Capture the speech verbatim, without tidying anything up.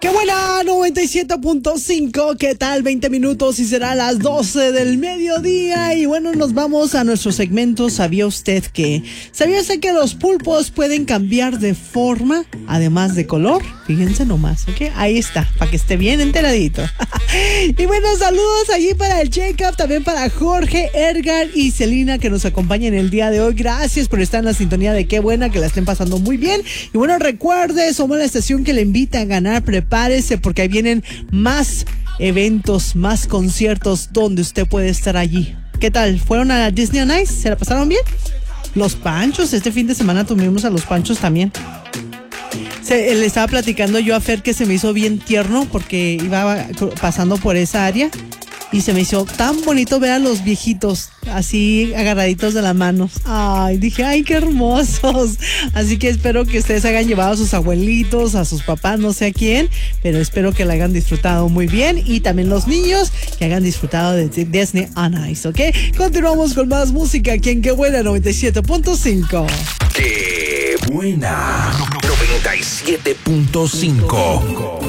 ¡Qué buena! noventa y siete punto cinco. ¿Qué tal? veinte minutos y será las doce del mediodía. Y bueno, nos vamos a nuestro segmento. ¿Sabía usted que? ¿Sabía usted que los pulpos pueden cambiar de forma, además de color? Fíjense nomás, ¿ok? Ahí está, para que esté bien enteradito. Y bueno, saludos allí para el Jacob, también para Jorge, Edgar y Celina que nos acompañan el día de hoy. Gracias por estar en la sintonía de Qué Buena, que la estén pasando muy bien. Y bueno, recuerde, somos la estación que le invita a ganar. Prepárese porque ahí vienen más eventos, más conciertos donde usted puede estar allí. ¿Qué tal? ¿Fueron a Disney on Ice? ¿Se la pasaron bien? Los Panchos, este fin de semana tuvimos a los Panchos también. Se, le estaba platicando yo a Fer que se me hizo bien tierno porque iba pasando por esa área y se me hizo tan bonito ver a los viejitos así agarraditos de la mano. Ay, dije, ay, qué hermosos. Así que espero que ustedes hayan llevado a sus abuelitos, a sus papás, no sé a quién, pero espero que la hayan disfrutado muy bien, y también los niños que hayan disfrutado de Disney on Ice, ¿ok? Continuamos con más música aquí en Qué Buena noventa y siete punto cinco. Qué Buena noventa y siete punto cinco.